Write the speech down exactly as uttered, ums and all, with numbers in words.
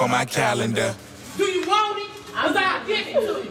on my calendar. Do you want it? Cause I'll give it to you.